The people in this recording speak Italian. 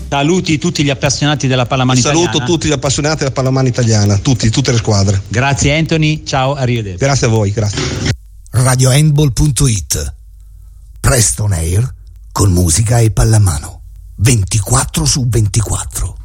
Saluti tutti gli appassionati della pallamano italiana. Saluto tutti gli appassionati della pallamano italiana, tutte le squadre. Grazie Anthony, ciao, arrivederci. Grazie a voi, grazie. RadioHandball.it, presto on air con musica e pallamano 24/24.